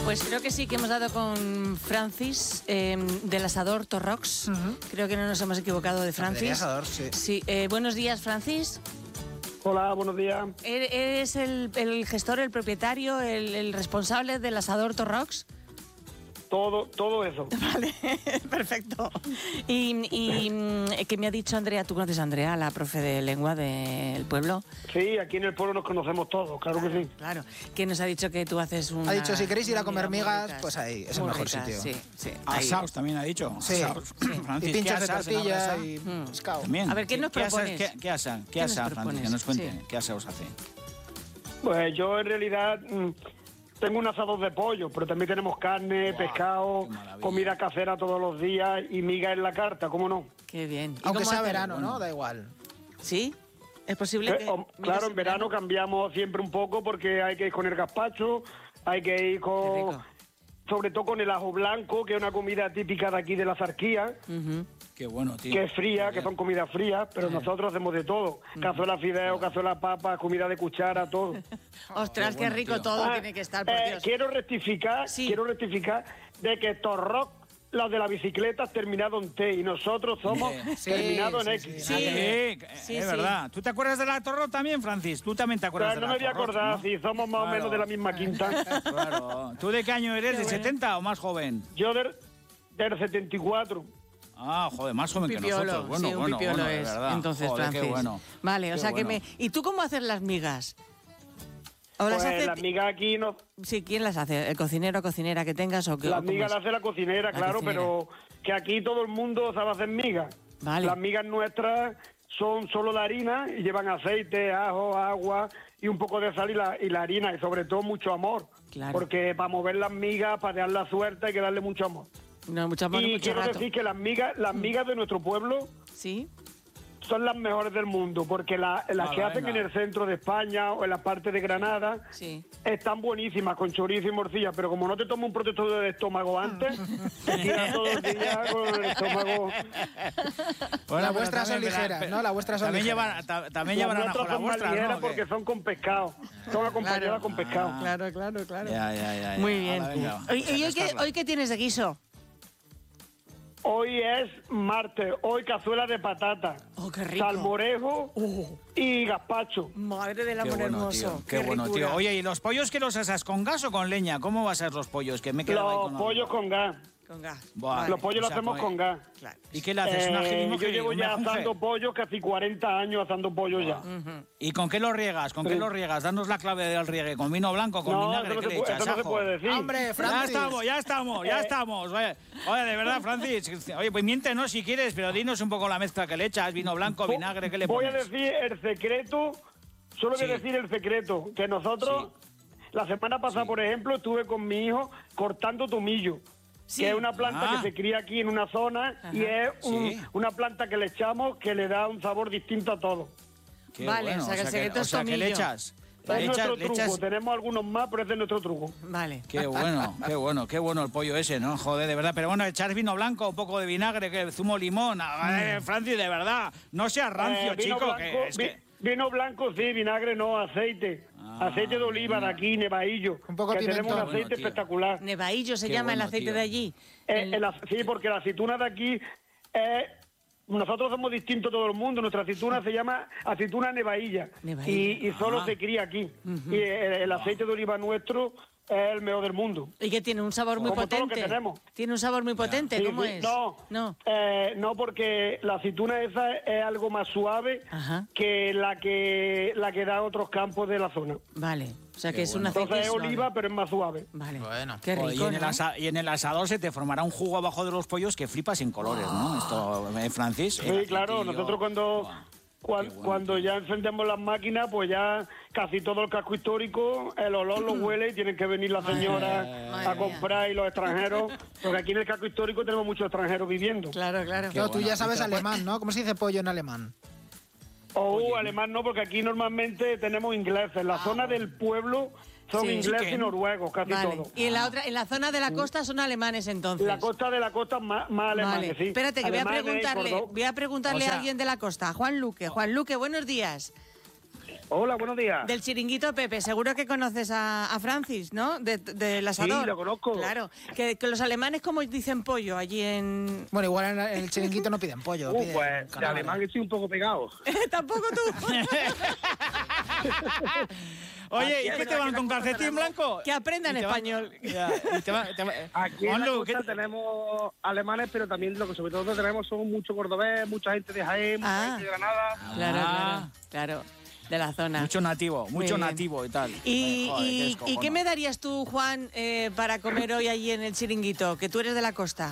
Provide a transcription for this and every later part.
Pues creo que sí, que hemos dado con Francis del Asador Torrox. Creo que no nos hemos equivocado de Francis. Asador, sí. Sí, buenos días, Francis. Hola, buenos días. ¿Eres el gestor, el propietario, el responsable del Asador Torrox? Todo eso. Vale, perfecto. Y que me ha dicho Andrea, ¿tú conoces a Andrea, la profe de lengua del pueblo? Sí, aquí en el pueblo nos conocemos todos, claro que sí. Claro, que nos ha dicho que tú haces un... Ha dicho, si queréis ir a comer migas, pues ahí, es el muy mejor ricas, sitio. Sí, ahí. Asaos también ha dicho. Sí. Asaos. Francis, Y pinchos de ¿qué asas en la tortilla brasa? y pescado. También. A ver, ¿qué nos propones? ¿Qué asa, ¿Qué nos Francis? propones? Que nos cuente. Sí. ¿Qué asaos hace? Pues yo en realidad tengo un asador de pollo, pero también tenemos carne, pescado, qué maravilla. comida casera todos los días y miga en la carta, ¿cómo no? Qué bien. ¿Y Aunque cómo sea hacer? verano, ¿no? Da igual. ¿Sí? ¿Es posible que...? Claro, en verano cambiamos siempre un poco porque hay que ir con el gazpacho, hay que ir Qué con... rico. Sobre todo con el ajo blanco, que es una comida típica de aquí de la Zarquía, Qué bueno, tío. que es fría, que son comidas frías, pero nosotros hacemos de todo. Cazuela fideo, cazuela papa, comida de cuchara, todo. Ostras, qué bueno, rico tío. todo tiene que estar, por Dios. Quiero rectificar de que Torrox, los de la bicicleta, has terminado en T y nosotros somos Sí, terminados en sí, X. sí. Es verdad. ¿Tú te acuerdas de la Torro también, Francis? ¿Tú también te acuerdas Pero de no la me voy a Torro, acordar no? si somos más o menos de la misma quinta. Claro. ¿Tú de qué año eres? ¿De 70 o más joven? Yo del 74. Ah, joder, más joven que Pipiolo, nosotros. Bueno, sí, un bueno, pipiolo bueno, de es. verdad. Entonces, Joder, Francis. qué bueno. Vale, o Qué sea que bueno. ¿Y tú cómo haces las migas? ¿O las Pues hace... las migas aquí no... Sí, ¿quién las hace? ¿El cocinero o cocinera que tengas o qué? Las o cómo migas es? las hace la cocinera, La claro, cocinera. pero que aquí todo el mundo sabe hacer migas. Vale. Las migas nuestras son solo de harina y llevan aceite, ajo, agua y un poco de sal y la harina y sobre todo mucho amor. Claro. Porque para mover las migas, para darle suerte hay que darle mucho amor. No, mucho amor, Y mucho quiero rato. decir que las migas de nuestro pueblo ¿Sí? son las mejores del mundo, porque las que hacen venga. en el centro de España o en la parte de Granada Sí. están buenísimas, con chorizo y morcilla, pero como no te tomas un protector de estómago antes, te tiras todo el día con el estómago. Las vuestras son ligeras, ¿no? Las vuestras son también ligeras. también Las llevan nuestras ajo la son más vuestra, ligeras ¿no? porque son con pescado, son acompañadas con pescado. Claro. Ya. Muy bien. Hala, venga. ¿Y hoy qué tienes de guiso? Hoy es martes, hoy cazuela de patata, Oh, qué rico. salmorejo y gazpacho. Madre del Qué amor bueno, hermoso. tío. Qué bueno, ricura. tío. Oye, ¿y los pollos que los asas con gas o con leña? ¿Cómo vas a ser los pollos? Que me he quedado ahí Los con la pollos duda. con gas. Con gas. Buah, Los pollos o los sea, hacemos pues- con gas. Claro. ¿Y qué le haces? ¿Una Yo jeringoja? llevo ya asando pollo casi 40 años asando pollo ya. ¿Y con qué lo riegas? ¿Con qué lo riegas? Danos la clave del riegue. ¿Con vino blanco? ¿Con No, vinagre? eso no, ¿Qué se le puede, echas? eso no se ¿Ajo? puede decir. ¡Hombre, Francis! Ya estamos. Oye, de verdad, Francis. Oye, pues miéntenos si quieres, pero dinos un poco la mezcla que le echas. Vino blanco, vinagre, ¿qué le Voy pones? a decir el secreto, solo voy a Sí. decir el secreto, que nosotros, la semana pasada, por ejemplo, estuve con mi hijo cortando tomillo, Sí. que es una planta Ah. que se cría aquí en una zona y es Sí. una planta que le echamos que le da un sabor distinto a todo. Qué Vale, bueno, o sea, que el secreto es ¿qué le tomillo. echas? Es Le nuestro echas- le truco, echas- tenemos algunos más, pero ese es nuestro truco. Vale. Qué bueno el pollo ese, ¿no? Joder, de verdad. Pero bueno, echar vino blanco, un poco de vinagre, que zumo limón. Francis, de verdad, no seas rancio, Vino chico. blanco, Que es que... vino blanco sí, vinagre no, aceite. Aceite de oliva de aquí, Nevaillo. Un poco de que tenemos un pimentón. aceite Bueno, tío. espectacular. Nevaillo se Qué llama el bueno, aceite tío. de allí. Sí, porque la aceituna de aquí nosotros somos distintos todo el mundo. Nuestra aceituna se llama aceituna nevailla Nevailla. y solo se cría aquí. Y el aceite de oliva nuestro es el mejor del mundo. Y que tiene un sabor muy Como todo lo que potente. tenemos. Tiene un sabor muy potente, Sí, ¿cómo sí. es? No, No. porque la aceituna esa es algo más suave Ajá. que la que da otros campos de la zona. Vale. O sea que Qué es un bueno. aceite Entonces es suave. oliva, pero es más suave. Vale. Bueno. Qué Joder, rico, y en el asador se te formará un jugo abajo de los pollos que flipas en colores, ¿no? Esto, Francis. Sí, claro, nosotros Qué bueno, cuando tío. ya encendemos las máquinas, pues ya casi todo el casco histórico, el olor lo huele y tienen que venir las señoras madre a comprar y los extranjeros, porque aquí en el casco histórico tenemos muchos extranjeros viviendo. Claro. Claro, tú bueno. ya sabes alemán, ¿no? ¿Cómo se dice pollo en alemán? Alemán no, porque aquí normalmente tenemos ingleses. La zona del pueblo son Sí. ingleses Chicken. y noruegos, casi Vale. todo. Y en la zona de la costa son alemanes entonces. La costa de la costa más alemanes, Vale. sí. Espérate, que Alemanes, voy a preguntarle O sea- a alguien de la costa, a Juan Luque. Juan Luque, buenos días. Hola, buenos días. Del Chiringuito Pepe. Seguro que conoces a Francis, ¿no? Del asador. Sí, lo conozco. Claro. Que los alemanes, como dicen pollo allí en... Bueno, igual en el Chiringuito no piden pollo. Piden Pues de calamares. alemán estoy un poco pegado. Tampoco tú. Oye, ¿y qué te van con calcetín blanco? Que aprendan Y te van- español. Ya, y te va- Aquí en la Juanlu, costa ¿qué- tenemos alemanes, pero también lo que sobre todo tenemos son mucho cordobés, mucha gente de Jaén, mucha Ah. gente de Granada. Claro. De la zona. Mucho nativo, Muy mucho bien. nativo y tal. ¿Y, Joder, y- es y qué me darías tú, Juan, para comer hoy allí en el Chiringuito? Que tú eres de la costa.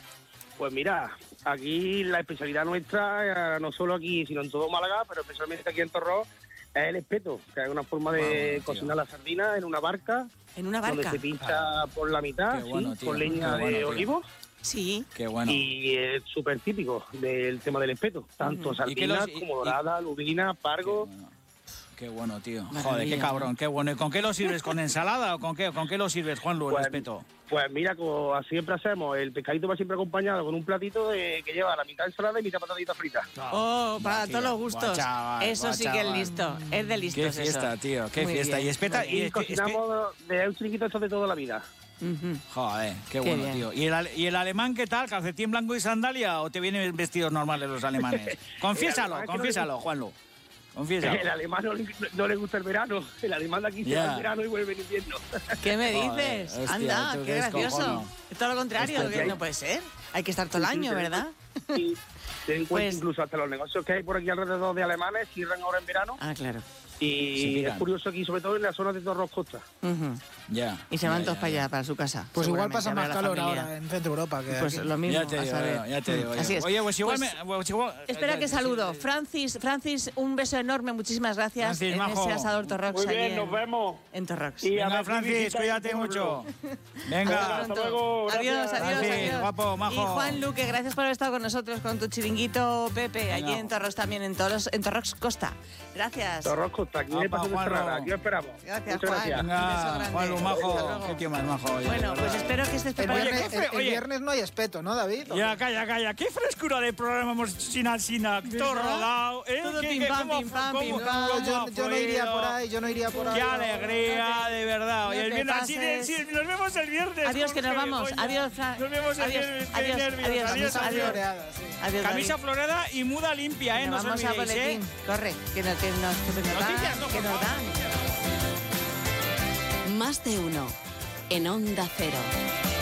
Pues mira, aquí la especialidad nuestra, no solo aquí, sino en todo Málaga, pero especialmente aquí en Torrós, es el espeto, que es una forma de cocinar la sardina en una barca, ¿En una donde barca? se pincha por la mitad, Qué bueno, sí, tío, con leña qué bueno, de tío. olivo. Sí. Qué bueno. Y es súper típico del tema del espeto, tanto ¿Y qué sardinas los- como dorada, lubina, pargo. Qué bueno, tío. Maravilla. Joder, qué cabrón, qué bueno. ¿Y con qué lo sirves? ¿Con ensalada o con qué lo sirves, Juanlu, el Pues, espeto? Pues mira, como siempre hacemos, el pescadito va siempre acompañado con un platito que lleva la mitad ensalada y mitad patatita frita. Oh, para tío, todos los gustos. buah, chaval, Eso buah, sí que es chaval. listo. Es de listos Qué eso. fiesta, tío, qué Muy fiesta. bien. Y espeta, Y cocinamos de un chiringuito esto de toda la vida. Ujú. Joder, qué Qué bueno, bien. tío. ¿Y el alemán qué tal? ¿Calcetín blanco y sandalia o te vienen vestidos normales los alemanes? Confiésalo, alemán es que no confiésalo, Juanlu. Confiésalo. El alemán no le gusta el verano. El alemán de aquí se Ya. va en verano y vuelve en invierno. ¿Qué me Joder, dices? hostia, Anda, tú qué eres gracioso. cojono. Es todo lo contrario, Hostia, que tío. no puede ser. Hay que estar todo el año, ¿verdad? Y ten en cuenta Pues- incluso hasta los negocios que hay por aquí alrededor de alemanes cierran ahora en verano. Ah, claro. Y Sí, es curioso aquí, sobre todo en la zona de Torrós Costa. Ujú. Ya. Y se van todos para allá, para su casa. Pues igual seguramente, pasa habrá más la calor familia. ahora en Centro Europa que Pues aquí. lo mismo, Ya te a digo, saber. ya te digo. Así es. Oye, pues igual Pues, espera que saludo. Francis, un beso enorme, muchísimas gracias Francis, en majo. ese asador Torrox Muy bien, allí nos vemos. en Torrox. Y a Venga, ver si Francis, visitáis cuídate el pueblo. mucho. Venga. Hasta luego, Adiós, gracias. adiós, Francis, adiós. guapo, majo. Y Juan Luque, gracias por haber estado con nosotros con tu chiringuito Pepe, allí Venga. en Torrox también, en Torrox Costa. Gracias. Torrós Costa, aquí Apa, le paso de Juanlo. Ferrara, aquí os esperamos. Gracias, Muchas Juan. gracias. Un beso Venga, grande. Juanlu, Hasta majo. luego. Qué tío más majo. oye, Bueno, de pues verdad. espero que estés El preparado. Oye, viernes, qué fre- el oye. viernes no hay espeto, ¿no, David? Ya, calla. Qué frescura de programa hemos sin todo rodado. ¿Eh? Todo ¿Qué- pim, qué- pam, cómo- pim, pam, cómo- pim, cómo pam. ha Yo no iría fluido? por ahí, yo no iría por ahí. Qué alegría, de verdad. No Oye, el te viernes, así pases. sí, nos vemos el viernes. Adiós, que nos Jorge. vamos. Oye, Adiós, Fran. Nos vemos el Adiós, viernes. Qué adiós, nervios. adiós, Adiós, adiós. adiós. Floreada, sí. Adiós, Camisa David. florada y muda limpia, ¿eh? Nos No os vamos a olvidéis, boletín. ¿eh? Corre, que nos Noticias, no, dan. por favor. Más de uno. En Onda Cero.